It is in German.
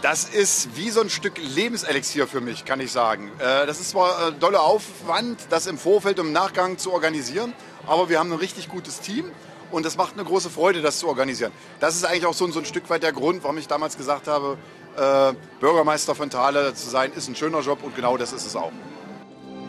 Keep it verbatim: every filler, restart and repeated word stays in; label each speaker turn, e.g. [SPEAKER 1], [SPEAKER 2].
[SPEAKER 1] Das ist wie so ein Stück Lebenselixier für mich, kann ich sagen. Äh, das ist zwar ein doller Aufwand, das im Vorfeld und im Nachgang zu organisieren, aber wir haben ein richtig gutes Team und es macht eine große Freude, das zu organisieren. Das ist eigentlich auch so, so ein Stück weit der Grund, warum ich damals gesagt habe, äh, Bürgermeister von Thale zu sein, ist ein schöner Job und genau das ist es auch.